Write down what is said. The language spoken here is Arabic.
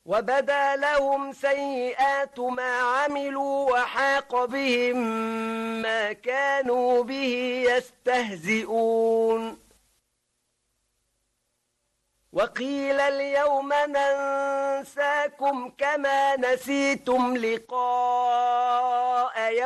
وبدا لهم سيئات ما عملوا وحاق بهم ما كانوا به يستهزئون وقيل اليوم ننساكم كما نسيتم لقاء